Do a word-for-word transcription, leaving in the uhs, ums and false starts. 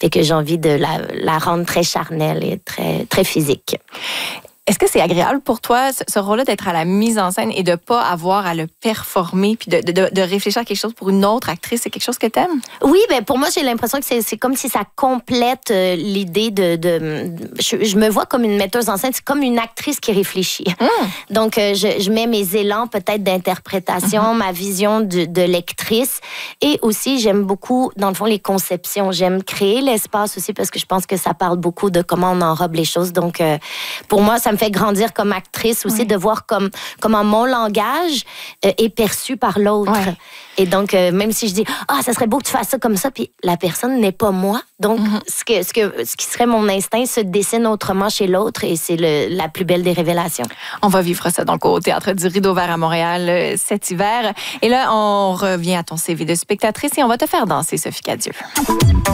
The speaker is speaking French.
et que j'ai envie de la, la rendre très charnelle et très, très physique. Est-ce que c'est agréable pour toi, ce, ce rôle-là, d'être à la mise en scène et de ne pas avoir à le performer puis de, de, de réfléchir à quelque chose pour une autre actrice? C'est quelque chose que tu aimes? Oui, ben pour moi, j'ai l'impression que c'est, c'est comme si ça complète euh, l'idée de... de je, je me vois comme une metteuse en scène, c'est comme une actrice qui réfléchit. Mmh. Donc, euh, je, je mets mes élans peut-être d'interprétation, mmh. ma vision de, de lectrice. Et aussi, j'aime beaucoup, dans le fond, les conceptions. J'aime créer l'espace aussi parce que je pense que ça parle beaucoup de comment on enrobe les choses. Donc, euh, pour moi, ça me fait grandir comme actrice aussi, oui. de voir comme, comment mon langage euh, est perçu par l'autre. Ouais. Et donc, euh, même si je dis « Ah, ça serait beau que tu fasses ça comme ça », puis la personne n'est pas moi. Donc, mm-hmm. ce, que, ce, que, ce qui serait mon instinct se dessine autrement chez l'autre et c'est le, la plus belle des révélations. On va vivre ça donc au Théâtre du Rideau Vert à Montréal euh, cet hiver. Et là, on revient à ton C V de spectatrice et on va te faire danser, Sophie Cadieux.